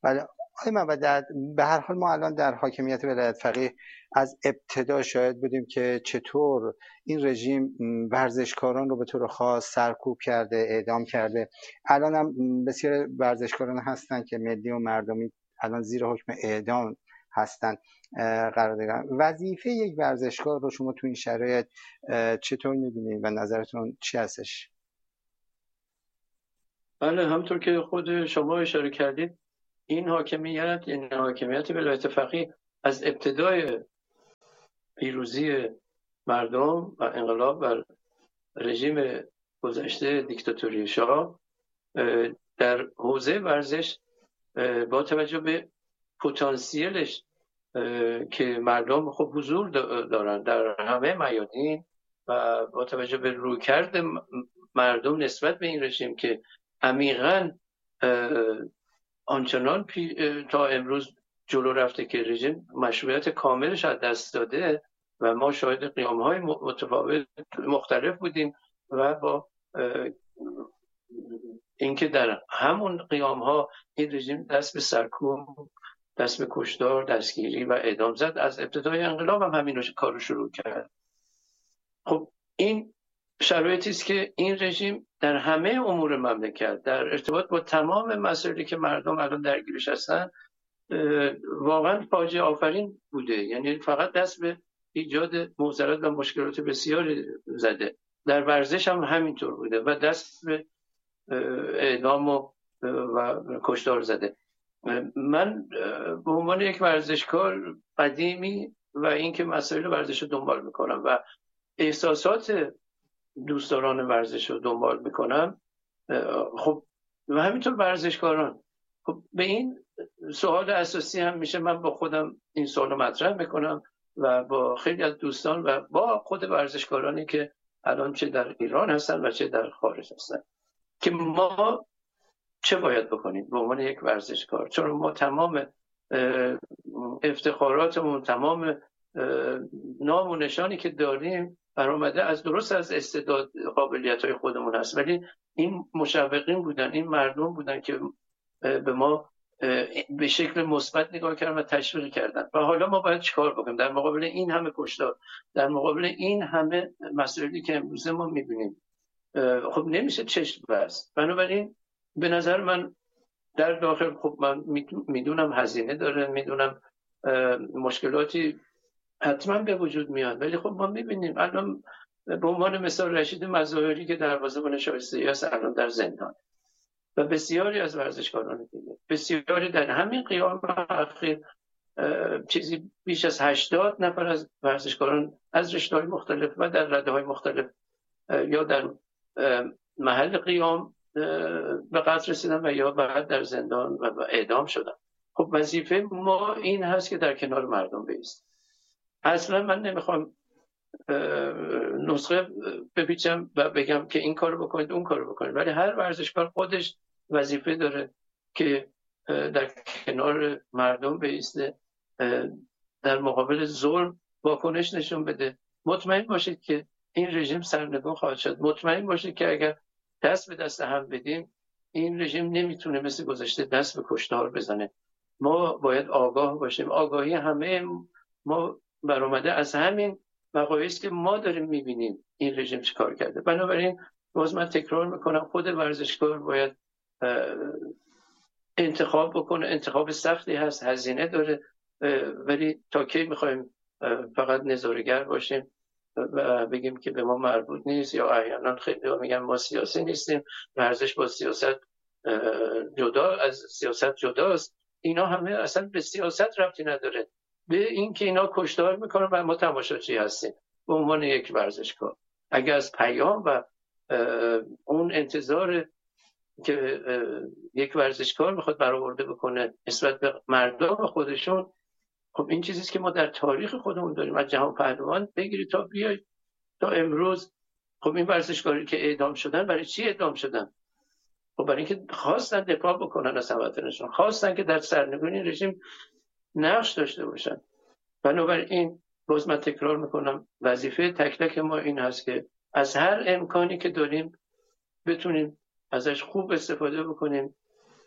ولی آقای مودت، به هر حال ما الان در حاکمیت ولایت فقیه از ابتدا شاهد بودیم که چطور این رژیم ورزشکاران رو به طور خاص سرکوب کرده، اعدام کرده. الان هم بسیار ورزشکاران هستن که ملی و مردمی الان زیر حکم اعدام هستن قرار دارن. وظیفه یک ورزشکار رو شما تو این شرایط چطور می‌بینید و نظرتون چی هستش؟ بله، همطور که خود شما اشاره کردید، این حاکمیت ولایت فقیه از ابتدای پیروزی مردم و انقلاب بر رژیم گذشته دیکتاتوری شاه در حوزه ورزش با توجه به پتانسیلش که مردم خب حضور دارن در همه میادین و با توجه به رویکرد مردم نسبت به این رژیم که عمیقاً آنچنان تا امروز جلو رفته که رژیم مشروعیت کاملش از دست داده و ما شاهد قیام‌های متفاوت مختلف بودیم و با اینکه در همون قیام‌ها این رژیم دست به سرکوب، دست به کشتار، دستگیری و اعدام زد. از ابتدای انقلاب هم همین کارو شروع کرد. خب این شرایطی است که این رژیم در همه امور مملکت در ارتباط با تمام مسائلی که مردم الان درگیرش هستن واقعا فاجعه آفرین بوده. یعنی فقط دست به ایجاد معضلات و مشکلات بسیاری زده. در ورزش هم همینطور بوده و دست به اعدام و کشتار زده. من به عنوان یک ورزشکار قدیمی و اینکه مسائل ورزش رو دنبال میکنم و احساسات دوستداران ورزش رو دنبال میکنم، خب و همینطور ورزشکاران، خب به این سوال اساسی هم میشه من با خودم این سوال رو مطرح میکنم و با خیلی از دوستان و با خود ورزشکارانی که الان چه در ایران هستن و چه در خارج هستن که ما چه باید بکنیم به عنوان یک ورزشکار. چون ما تمام افتخاراتمون، تمام نام و نشانی که داریم برآمده از استعداد قابلیت‌های خودمون هست، ولی این مشوقین بودن، این مردم بودن که به ما به شکل مثبت نگاه کردن و تشویق کردن. و حالا ما باید چیکار بکنیم در مقابل این همه کشتار، در مقابل این همه مسائلی که امروز ما می‌بینیم؟ خب نمیشه چشم بست. بنابراین به نظر من در داخل، خب من میدونم هزینه داره، میدونم مشکلاتی حتما به وجود میاد، ولی خب ما میبینیم الان به عنوان مثال رشید مظاهری که دروازه‌بان شایستگی است الان در زندان و بسیاری از ورزشکاران دیگه، بسیاری در همین قیام اخیر چیزی بیش از 80 نفر از ورزشکاران از رشته‌های مختلف و در رده‌های مختلف یا در محل قیام به قتل رسیدن و یا بعد در زندان و اعدام شدن. خب وظیفه ما این هست که در کنار مردم بایستیم. اصلا من نمیخوام نسخه بپیچم و بگم که این کارو بکنید اون کارو بکنید، ولی هر ورزشکار خودش وظیفه داره که در کنار مردم بایسته، در مقابل ظلم واکنش نشون بده. مطمئن باشید که این رژیم سرنگون خواهد شد. مطمئن باشید که اگر دست به دست هم بدیم این رژیم نمیتونه مثل گذشته دست به کشتار بزنه. ما باید آگاه باشیم. آگاهی همه ما برآمده از همین وقایعی که ما داریم میبینیم این رژیم چه کار کرده. بنابراین باز من تکرار میکنم خود ورزشکار باید انتخاب بکنه. انتخاب سختی هست، هزینه داره، ولی تا کی میخوایم فقط نظاره‌گر باشیم و بگیم که به ما مربوط نیست؟ یا احیانا خیلی میگن ما سیاسی نیستیم، ورزش با سیاست از سیاست جداست. اینا همه اصلا به سیاست ربطی نداره، به این که اینا کشتار میکنن و ما تماشاچی هستیم. به عنوان یک ورزشکار اگر از پیام و اون انتظار که یک ورزشکار میخواد برآورده بکنه نسبت به مردم خودشون، خب این چیزیست که ما در تاریخ خودمون داریم. از جهان پهلوان بگیرید تا بیاید تا امروز. خب این ورزشکاری که اعدام شدن، برای چی اعدام شدن؟ خب برای اینکه خواستن دفاع بکنن از هموطنشون، خواستن که در سرنگونی رژیم نقش داشته باشن. بنابراین باز من تکرار میکنم وظیفه تک تک ما این هست که از هر امکانی که داریم بتونیم ازش خوب استفاده بکنیم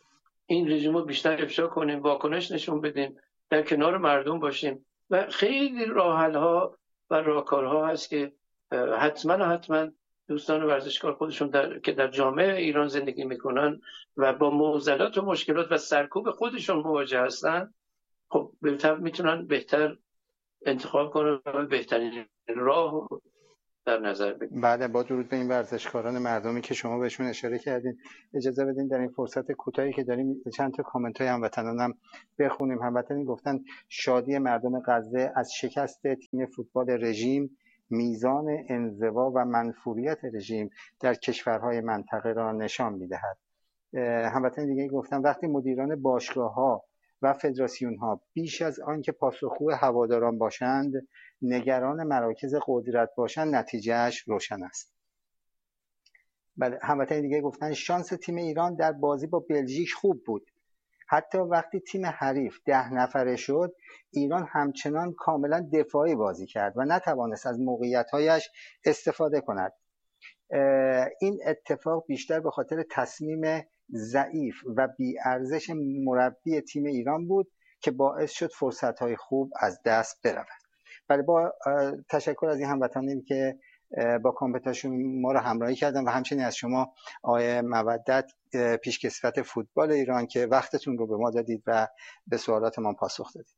این رژیم رو بیشتر افشا کنیم، واکنش نشون بدیم، در کنار مردم باشیم و خیلی راه‌حل‌ها و راهکارها هست که حتما دوستان ورزشکار خودشون که در جامعه ایران زندگی میکنن و با معضلات و مشکلات و سرکوب خودشون مواجه هستن، خب میتونن بهتر انتخاب کنن و بهترین راه در نظر بگیرن. بله، با درود به این ورزشکاران مردمی که شما بهشون اشاره کردین، اجازه بدین در این فرصت کوتاهی که داریم چند تا کامنت های هموطنانم بخونیم. هموطنی گفتن شادی مردم غزه از شکست تیم فوتبال رژیم میزان انزوا و منفوریت رژیم در کشورهای منطقه را نشان میدهد. هموطن دیگه گفتن وقتی مدیران باشگاه‌ها و فدراسیون‌ها بیش از آن که پاسخگو هواداران باشند نگران مراکز قدرت باشند، نتیجهش روشن است. بله، هموطن دیگه گفتن شانس تیم ایران در بازی با بلژیک خوب بود. حتی وقتی تیم حریف 10 نفره شد، ایران همچنان کاملا دفاعی بازی کرد و نتوانست از موقعیت‌هایش استفاده کند. این اتفاق بیشتر به خاطر تصمیم ضعیف و بی‌ارزش مربی تیم ایران بود که باعث شد فرصت‌های خوب از دست برود. بله، با تشکر از این هموطنانی که با کامنتاشون ما رو همراهی کردن و همچنین از شما آقای مودت پیشکسوت فوتبال ایران که وقتتون رو به ما دادید و به سوالات ما پاسخ دادید.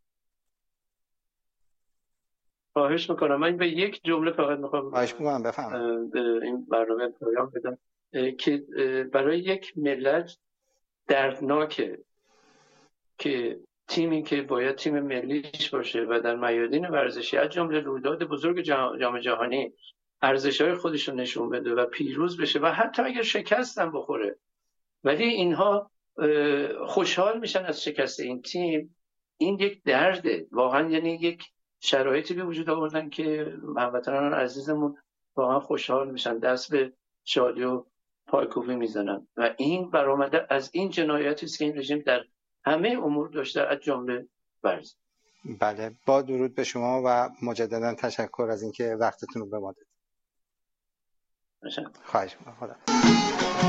خواهش میکنم. من به یک جمله فقط میخوام بفهم به این برنامه پایان بدم که برای یک ملت دردناکه که تیمی که باید تیم ملیش باشه و در میادین ورزشی از جمله رویداد بزرگ جام جهانی ارزش‌های خودش رو نشون بده و پیروز بشه و حتی اگر شکست هم بخوره ولی اینها خوشحال میشن از شکست این تیم، این یک درده واقعا. یعنی یک شرایطی به وجود آوردن که هموطنان عزیزمون واقعا خوشحال میشن، دست به شادی و پایکوبی میزنن و این برآمده از این جنایتی است که این رژیم در همه امور داشته، از جمله ورزش. بله، با درود به شما و مجددا تشکر از اینکه وقتتون رو به ما دادید. خواهش می‌کنم. خدا